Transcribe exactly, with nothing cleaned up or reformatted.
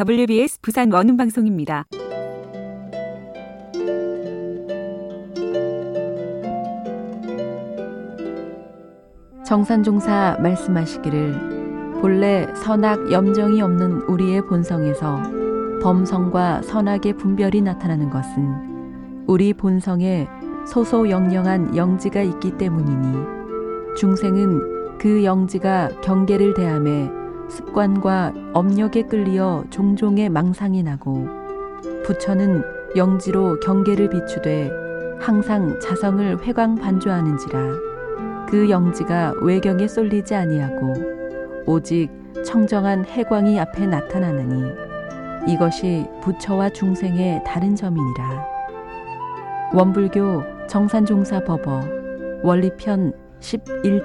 더블유비에스 부산 원음방송입니다. 정산종사 말씀하시기를 본래 선악 염정이 없는 우리의 본성에서 범성과 선악의 분별이 나타나는 것은 우리 본성에 소소영령한 영지가 있기 때문이니 중생은 그 영지가 경계를 대함에 습관과 업력에 끌리어 종종의 망상이 나고 부처는 영지로 경계를 비추되 항상 자성을 회광반조하는지라 그 영지가 외경에 쏠리지 아니하고 오직 청정한 해광이 앞에 나타나느니 이것이 부처와 중생의 다른 점이니라. 원불교 정산종사법어 원리편 십일